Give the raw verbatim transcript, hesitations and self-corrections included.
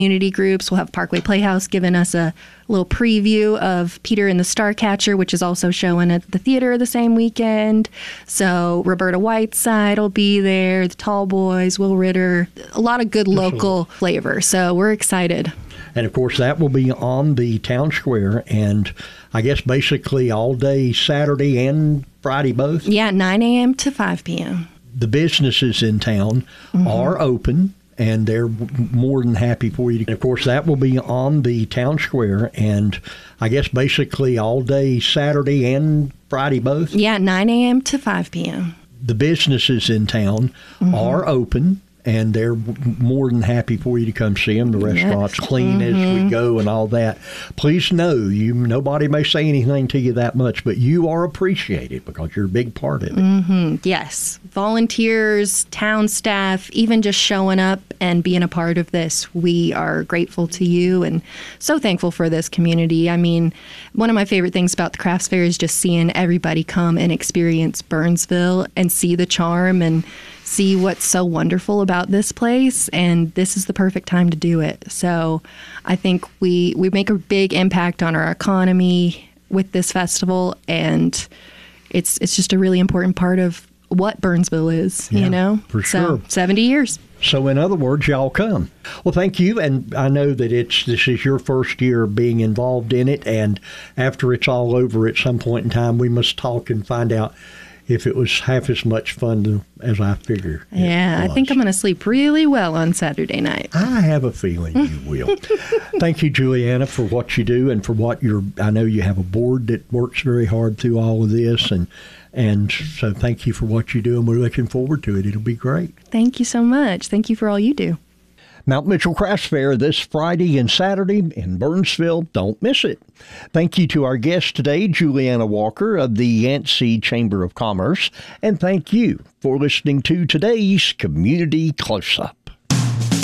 Community groups. We'll have Parkway Playhouse giving us a little preview of Peter and the Starcatcher, which is also showing at the theater the same weekend. So Roberta Whiteside will be there, the Tall Boys, Will Ritter, a lot of good local flavor. So we're excited. And, of course, that will be on the town square, and I guess basically all day Saturday and Friday both? Yeah, nine a.m. to five p.m. The businesses in town mm-hmm. are open, and they're more than happy for you. And, of course, that will be on the town square, and I guess basically all day Saturday and Friday both? Yeah, nine a.m. to five p.m. The businesses in town mm-hmm. are open, and they're more than happy for you to come see them. The restaurant's yes. clean mm-hmm. as we go and all that. Please know, you nobody may say anything to you that much, but you are appreciated because you're a big part of it. Mm-hmm. Yes. Volunteers, town staff, even just showing up and being a part of this, we are grateful to you and so thankful for this community. I mean, one of my favorite things about the Crafts Fair is just seeing everybody come and experience Burnsville and see the charm and see what's so wonderful about this place, and this is the perfect time to do it. So I think we we make a big impact on our economy with this festival, and it's it's just a really important part of what Burnsville is, yeah, you know? For sure. So seventy years. So in other words, y'all come. Well, thank you, and I know that it's this is your first year being involved in it, and after it's all over at some point in time, we must talk and find out if it was half as much fun to, as I figure. Yeah, I think I'm going to sleep really well on Saturday night. I have a feeling you will. Thank you, Juliana, for what you do and for what you're, I know you have a board that works very hard through all of this, and and so thank you for what you do, and we're looking forward to it. It'll be great. Thank you so much. Thank you for all you do. Mount Mitchell Crafts Fair this Friday and Saturday in Burnsville. Don't miss it. Thank you to our guest today, Juliana Walker of the Yancey Chamber of Commerce, and thank you for listening to today's Community Close-Up.